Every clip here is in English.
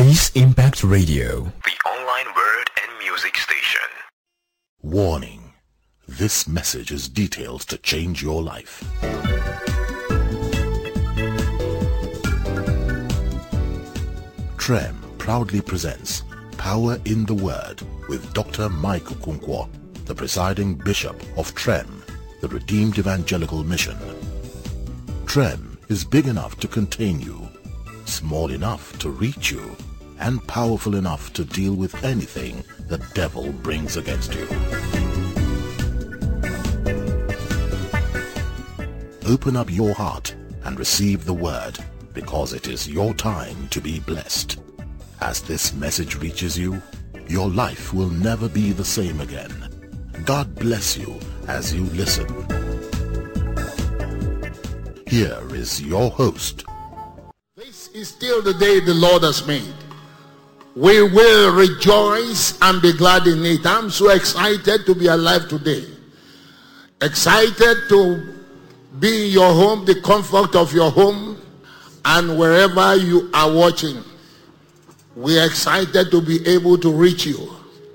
Praise Impact Radio, the online word and music station. Warning. This message is detailed to change your life. TREM proudly presents Power in the Word with Dr. Mike Okonkwo, the presiding bishop of TREM, the Redeemed Evangelical Mission. TREM is big enough to contain you, small enough to reach you, and powerful enough to deal with anything the devil brings against you. Open up your heart and receive the word, because it is your time to be blessed. As this message reaches you, your life will never be the same again. God bless you as you listen. Here is your host. This is still the day the Lord has made. We will rejoice and be glad in it. I'm so excited to be alive today. Excited to be in your home, the comfort of your home, and wherever you are watching. We are excited to be able to reach you.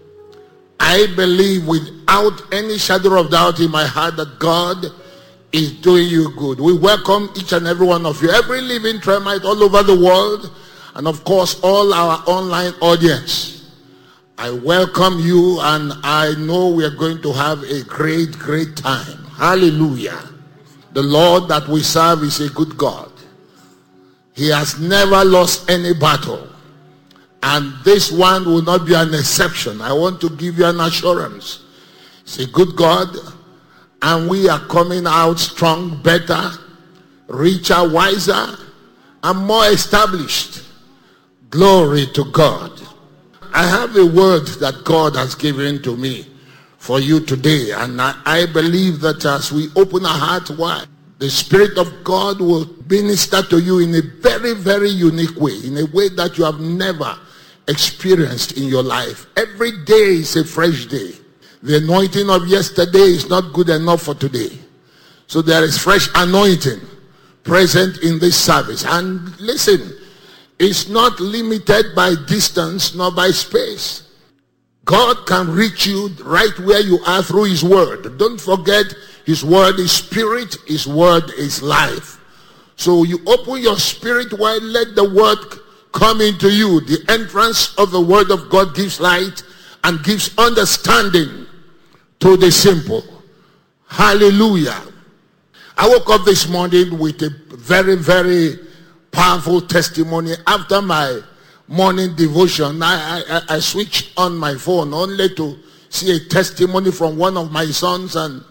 I believe without any shadow of doubt in my heart that God is doing you good. We welcome each and every one of you, every living Tremite all over the world, and of course all our online audience. I welcome you, and I know we are going to have a great time. Hallelujah. The Lord that we serve is a good God. He has never lost any battle, and this one will not be an exception. I want to give you an assurance. He's a good God, and we are coming out strong, better, richer, wiser, and more established. Glory to God. I have a word that God has given to me for you today, and I believe that as we open our heart wide, the Spirit of God will minister to you in a very unique way, in a way that you have never experienced in your life. Every day is a fresh day. The anointing of yesterday is not good enough for today. So there is fresh anointing present in this service. And listen, it's not limited by distance nor by space. God can reach you right where you are through his word. Don't forget, his word is spirit, his word is life. So you open your spirit wide, let the word come into you. The entrance of the word of God gives light and gives understanding to the simple. Hallelujah. I woke up this morning with a very powerful testimony. After my morning devotion, I switched on my phone only to see a testimony from one of my sons, and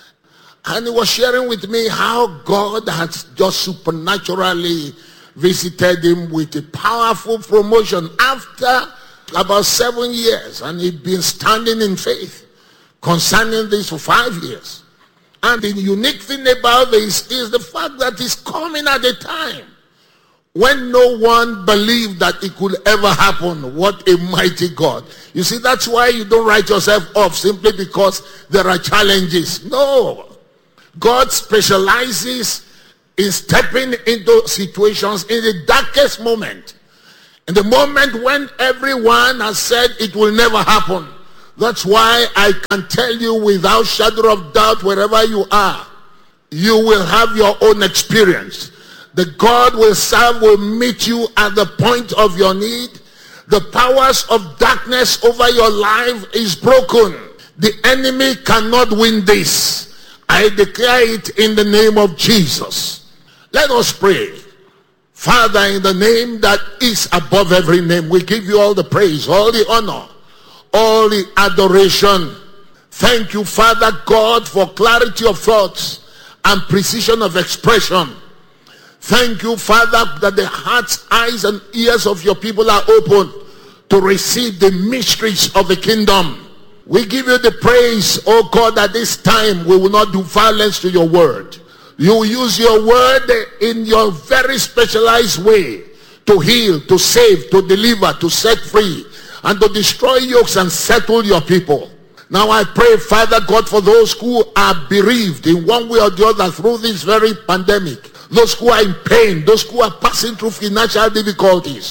he was sharing with me how God has just supernaturally visited him with a powerful promotion after about 7 years, and he'd been standing in faith concerning this for 5 years. And the unique thing about this is the fact that it's coming at a time when no one believed that it could ever happen. What a mighty God. You see, that's why you don't write yourself off simply because there are challenges. No. God specializes in stepping into situations in the darkest moment. In the moment when everyone has said it will never happen. That's why I can tell you without shadow of doubt, wherever you are, you will have your own experience. The God will serve will meet you at the point of your need. The powers of darkness over your life is broken. The enemy cannot win this. I declare it in the name of Jesus. Let us pray. Father, in the name that is above every name, we give you all the praise, all the honor, all the adoration. Thank you, Father God, for clarity of thoughts and precision of expression. Thank you, Father, that the hearts, eyes, and ears of your people are open to receive the mysteries of the kingdom. We give you the praise, oh God, at this time we will not do violence to your word. You will use your word in your very specialized way to heal, to save, to deliver, to set free, and to destroy yokes and settle your people. Now I pray, Father God, for those who are bereaved in one way or the other through this very pandemic, those who are in pain, those who are passing through financial difficulties,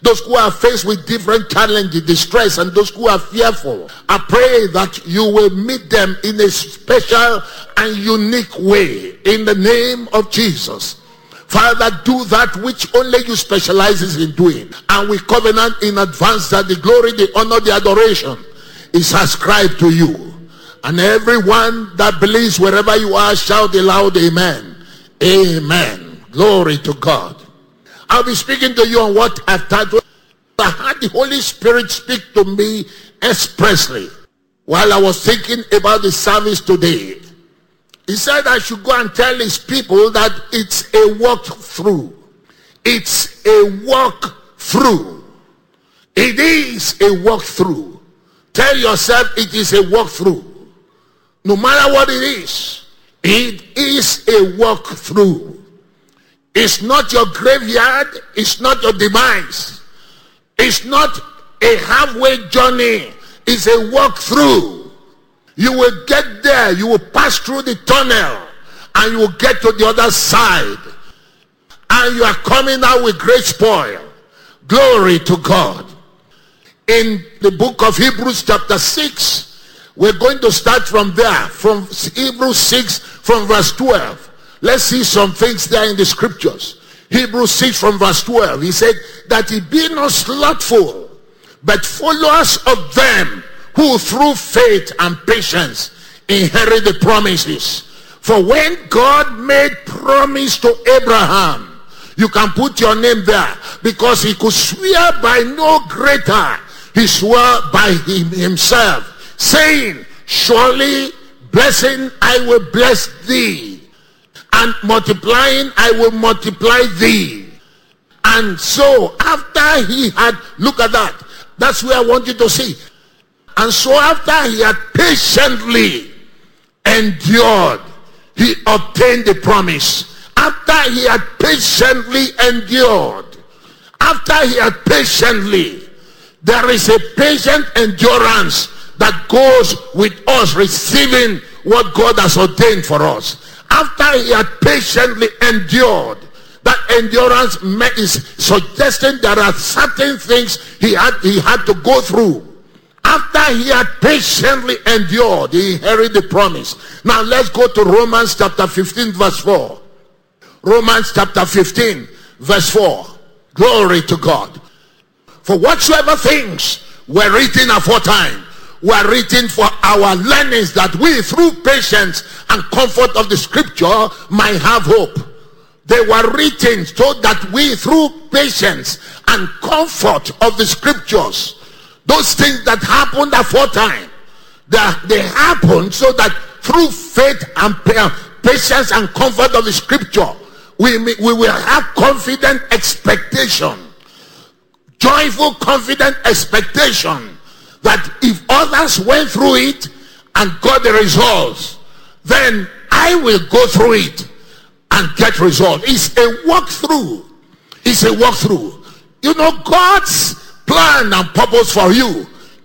those who are faced with different challenges, distress, and those who are fearful. I pray that you will meet them in a special and unique way in the name of Jesus. Father, do that which only you specializes in doing. And we covenant in advance that the glory, the honor, the adoration is ascribed to you. And everyone that believes wherever you are, shout aloud, amen. Amen. Glory to God. I'll be speaking to you on what I've titled, I had the Holy Spirit speak to me expressly while I was thinking about the service today. He said I should go and tell his people that it's a walk through. It's a walk through. It is a walk through. Tell yourself it is a walk through. No matter what it is a walk through. It's not your graveyard. It's not your demise. It's not a halfway journey. It's a walk through. You will get there. You will pass through the tunnel and you will get to the other side. And you are coming out with great spoil. Glory to God. In the book of Hebrews chapter 6, we're going to start from there. From Hebrews 6 from verse 12. Let's see some things there in the scriptures. Hebrews 6 from verse 12. He said that he be not slothful, but followers of them who through faith and patience inherit the promises. For when God made promise to Abraham, you can put your name there, because he could swear by no greater. He swore by himself, saying, surely blessing I will bless thee, and multiplying I will multiply thee. And so after he had, look at that, that's where I want you to see. And so after he had patiently endured, he obtained the promise. After he had patiently endured, after he had patiently, there is a patient endurance that goes with us receiving what God has ordained for us. After he had patiently endured, that endurance is suggesting there are certain things he had to go through. After he had patiently endured, he inherited the promise. Now let's go to Romans chapter 15 verse 4. Romans chapter 15 verse 4. Glory to God. For whatsoever things were written aforetime were written for our learnings, that we through patience and comfort of the scripture might have hope. They were written so that we through patience and comfort of the scriptures, those things that happened aforetime, they happened so that through faith and patience and comfort of the scripture, we will have confident expectation, joyful confident expectation, that if others went through it and got the results, then I will go through it and get results. It's a walk through. It's a walk through. You know, God's plan and purpose for you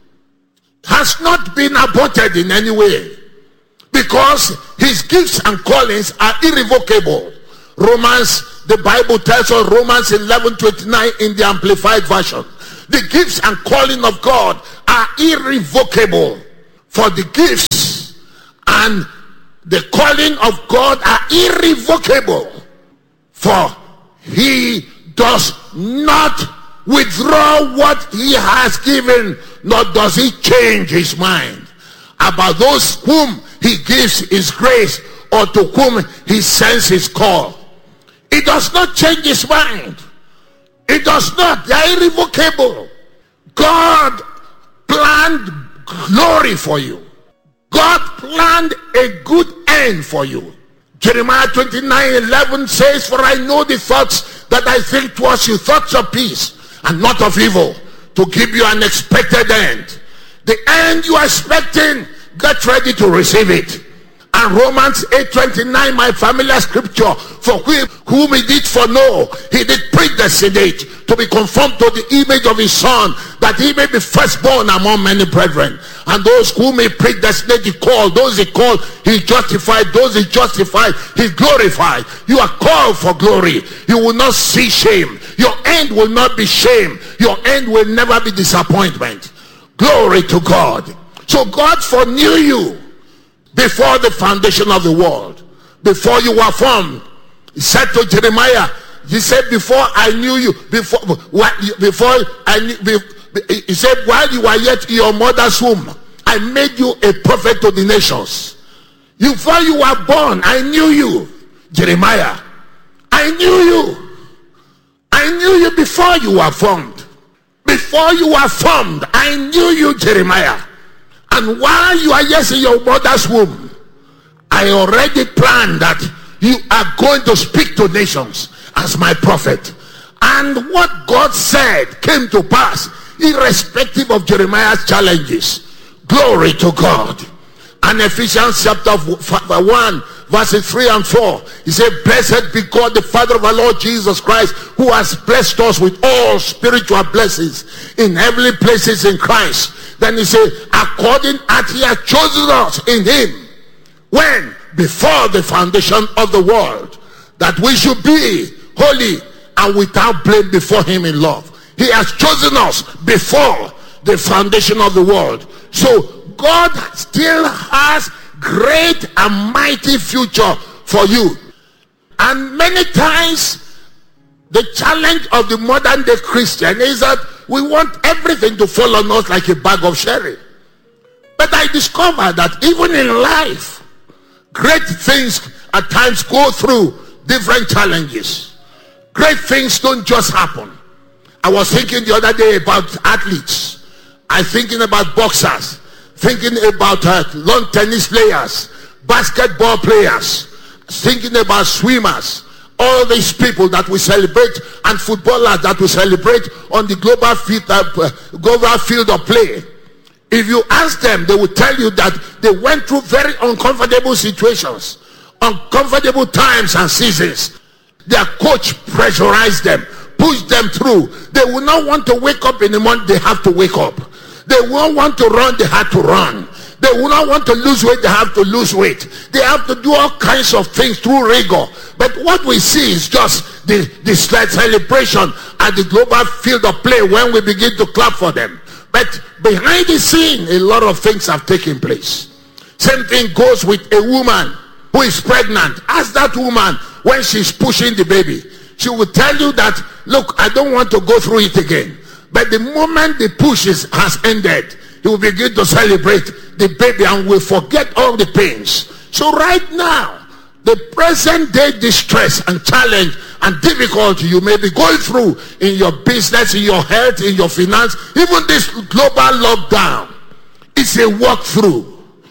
has not been aborted in any way, because his gifts and callings are irrevocable. The Bible tells us, Romans 11:29 in the Amplified Version, the gifts and calling of God are irrevocable. For the gifts and the calling of God are irrevocable. For he does not withdraw what he has given, nor does he change his mind about those whom he gives his grace, or to whom he sends his call. It does not change his mind. It does not. They are irrevocable. God planned glory for you. God planned a good end for you. Jeremiah 29:11 says, for I know the thoughts that I think towards you, thoughts of peace and not of evil, to give you an expected end. The end you are expecting, get ready to receive it. And Romans 8:29, my familiar scripture, for whom he did foreknow, he did predestinate to be conformed to the image of his son, that he may be firstborn among many brethren. And those whom he predestinate, he called. Those he called, he justified. Those he justified, he glorified. You are called for glory. You will not see shame. Your end will not be shame. Your end will never be disappointment. Glory to God. So God foreknew you before the foundation of the world, before you were formed. He said to Jeremiah, he said, before I knew you, he said, while you were yet in your mother's womb, I made you a prophet to the nations. Before you were born, I knew you, Jeremiah. I knew you. I knew you before you were formed. Before you were formed, I knew you, Jeremiah. And while you are yet in your mother's womb, I already planned that you are going to speak to nations as my prophet. And what God said came to pass, irrespective of Jeremiah's challenges. Glory to God. And Ephesians chapter 1 verses 3 and 4, he said, blessed be God the Father of our Lord Jesus Christ, who has blessed us with all spiritual blessings in heavenly places in Christ. Then he said, according as he has chosen us in him, when? Before the foundation of the world, that we should be holy and without blame before him in love. He has chosen us before the foundation of the world. So God still has great and mighty future for you. And many times the challenge of the modern day Christian is that we want everything to fall on us like a bag of sherry. But I discovered that even in life, great things at times go through different challenges. Great things don't just happen. I was thinking the other day about athletes. I'm thinking about boxers, thinking about lawn tennis players, basketball players, thinking about swimmers, all these people that we celebrate, and footballers that we celebrate on the global field of play. If you ask them, they will tell you that they went through very uncomfortable situations, uncomfortable times and seasons. Their coach pressurized them, pushed them through. They will not want to wake up in the morning, they have to wake up. They won't want to run, they have to run. They will not want to lose weight, they have to lose weight. They have to do all kinds of things through rigor. But what we see is just the slight celebration at the global field of play when we begin to clap for them. But behind the scene, a lot of things have taken place. Same thing goes with a woman who is pregnant. Ask that woman when she's pushing the baby. She will tell you that, look, I don't want to go through it again. But the moment the push has ended, he will begin to celebrate the baby and will forget all the pains. So right now, the present day distress and challenge and difficulty you may be going through in your business, in your health, in your finance, even this global lockdown, it's a walkthrough.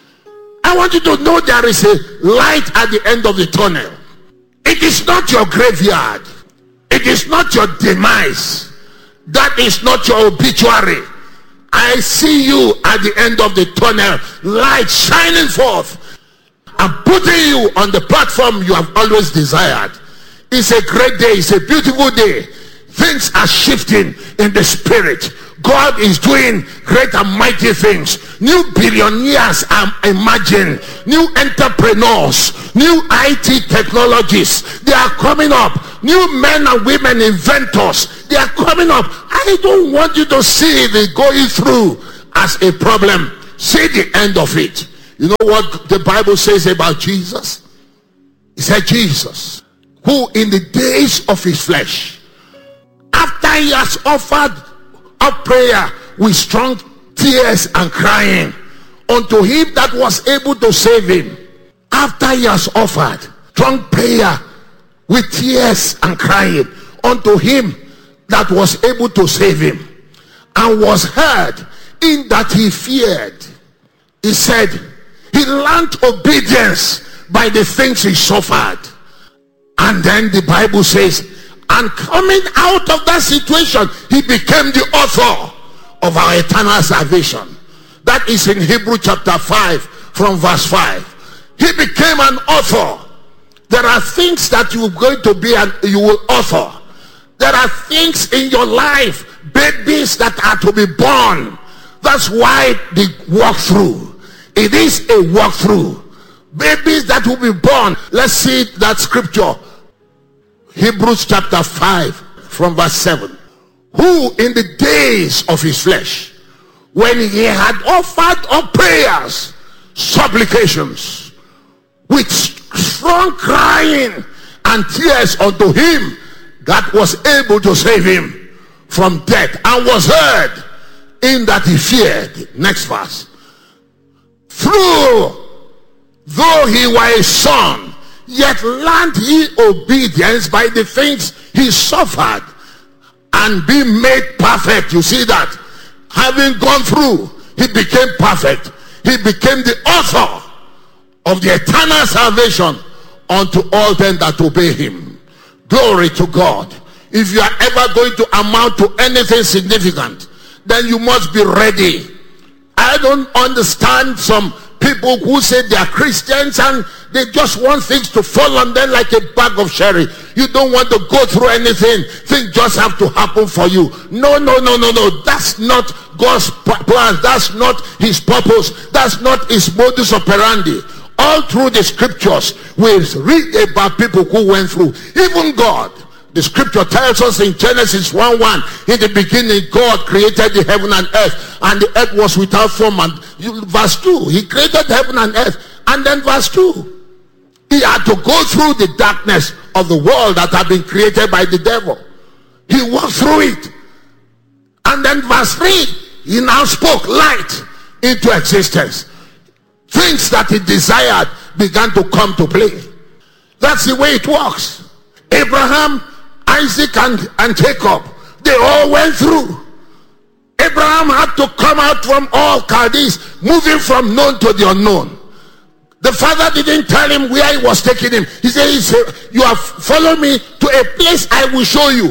I want you to know there is a light at the end of the tunnel. It is not your graveyard. It is not your demise. That is not your obituary. I see you at the end of the tunnel, light shining forth and putting you on the platform you have always desired. It's a great day. It's a beautiful day. Things are shifting in the spirit. God is doing great and mighty things. New billionaires are emerging. New entrepreneurs, new IT technologies, they are coming up. New men and women inventors, they are coming up. I don't want you to see the going through as a problem. See the end of it. You know what the Bible says about Jesus? It said Jesus, who in the days of his flesh, after he has offered up prayer with strong tears and crying unto him that was able to save him, after he has offered strong prayer with tears and crying unto him that was able to save him, and was heard in that he feared, he said he learned obedience by the things he suffered. And then the Bible says, and coming out of that situation, he became the author of our eternal salvation. That is in Hebrews chapter 5 from verse 5. He became an author. There are things that you're going to be and you will author. There are things in your life, babies that are to be born. That's why the walkthrough. It is a walkthrough. Babies that will be born. Let's see that scripture. Hebrews chapter 5 from verse 7. Who in the days of his flesh, when he had offered up prayers, supplications, with strong crying and tears unto him that was able to save him from death, and was heard in that he feared. Next verse. Though he were a son, yet learned he obedience by the things he suffered, and be made perfect. You see that? Having gone through, he became perfect. He became the author of the eternal salvation unto all them that obey him. Glory to God. If you are ever going to amount to anything significant, then you must be ready. I don't understand some people who say they are Christians and they just want things to fall on them like a bag of sherry. You don't want to go through anything. Things just have to happen for you. No. That's not God's plan. That's not his purpose. That's not his modus operandi. All through the scriptures, we read about people who went through. Even God. The scripture tells us in Genesis 1:1, in the beginning God created the heaven and earth, and the earth was without form. And verse 2, he created heaven and earth. And then verse 2, he had to go through the darkness of the world that had been created by the devil. He walked through it. And then verse 3, he now spoke light into existence. Things that he desired began to come to play. That's the way it works. Abraham, Isaac and Jacob, they all went through. Abraham had to come out from all Chaldees, moving from known to the unknown. The father didn't tell him where he was taking him. He said, you have followed me to a place I will show you.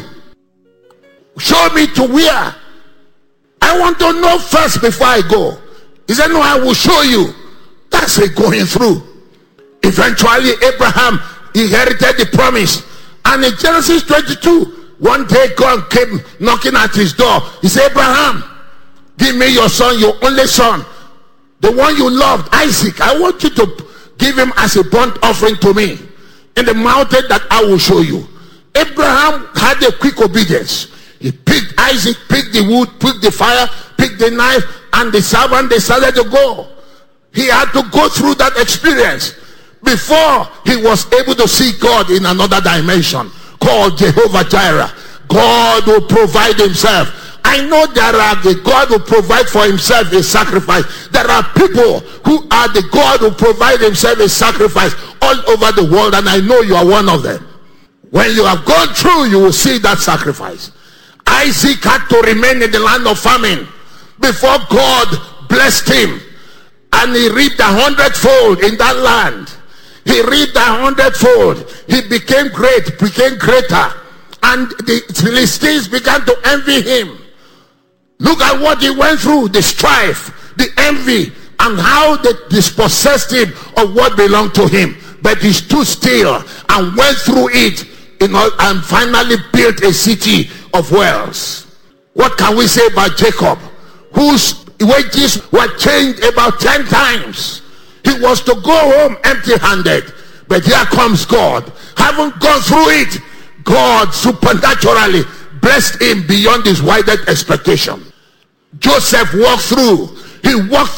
Show me to where? I want to know first before I go. He said, no, I will show you. That's it, going through. Eventually Abraham inherited the promise. And in Genesis 22, one day God came knocking at his door. He said, Abraham, give me your son, your only son, the one you loved, Isaac. I want you to give him as a burnt offering to me in the mountain that I will show you. Abraham had a quick obedience. He picked Isaac, picked the wood, picked the fire, picked the knife, and the servant decided to go. He had to go through that experience before he was able to see God in another dimension called Jehovah Jireh. God will provide himself. I know God will provide for himself a sacrifice. There are people who are the God who provide himself a sacrifice all over the world, and I know you are one of them. When you have gone through, you will see that sacrifice. Isaac had to remain in the land of famine before God blessed him, and he reaped 100-fold in that land. He reaped 100-fold. He became great, became greater. And the Philistines began to envy him. Look at what he went through, the strife, the envy, and how they dispossessed him of what belonged to him. But he stood still and went through it, and finally built a city of wells. What can we say about Jacob, whose wages were changed about 10 times? He was to go home empty-handed, but here comes God. Having gone through it, God supernaturally blessed him beyond his widest expectation. Joseph walked through. He walked